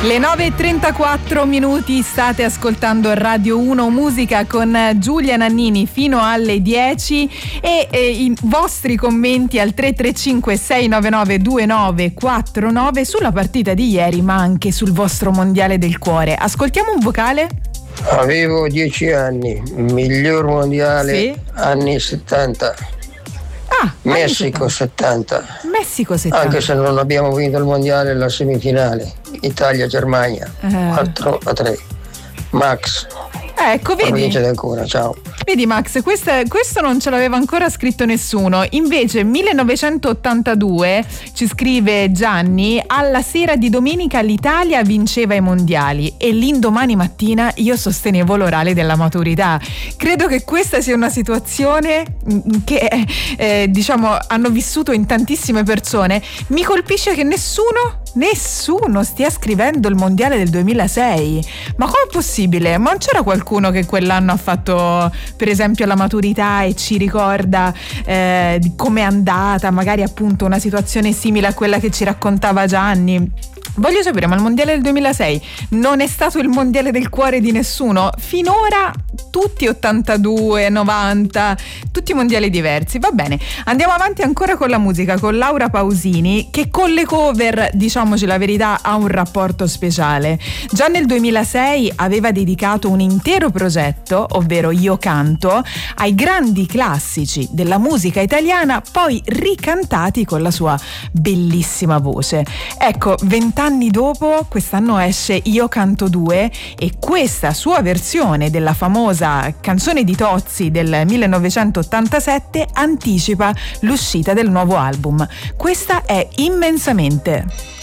Le 9:34 state ascoltando Radio 1 Musica con Giulia Nannini fino alle 10 e i vostri commenti al 335 699 2949 sulla partita di ieri, ma anche sul vostro mondiale del cuore. Ascoltiamo un vocale. Avevo 10 anni, miglior mondiale, sì. Anni 70. Messico 70. Messico 70. Anche se non abbiamo vinto il mondiale, la semifinale. Italia-Germania 4-3. Max. Ecco, vedi. Ancora, ciao. Vedi Max, questo non ce l'aveva ancora scritto nessuno. Invece 1982 ci scrive Gianni: alla sera di domenica l'Italia vinceva i mondiali e l'indomani mattina io sostenevo l'orale della maturità. Credo che questa sia una situazione che diciamo hanno vissuto in tantissime persone. Mi colpisce che nessuno stia scrivendo il mondiale del 2006. Ma com'è possibile? Ma non c'era qualcuno che quell'anno ha fatto per esempio la maturità e ci ricorda di com'è andata, magari appunto una situazione simile a quella che ci raccontava Gianni? Voglio sapere, ma il mondiale del 2006 non è stato il mondiale del cuore di nessuno? Finora tutti 82, 90, tutti mondiali diversi. Va bene, andiamo avanti ancora con la musica, con Laura Pausini, che con le cover, diciamoci la verità, ha un rapporto speciale. Già nel 2006 aveva dedicato un intero progetto, ovvero Io Canto, ai grandi classici della musica italiana, poi ricantati con la sua bellissima voce. Ecco, 20 anni dopo, quest'anno esce Io Canto 2 e questa sua versione della famosa canzone di Tozzi del 1987 anticipa l'uscita del nuovo album. Questa è Immensamente.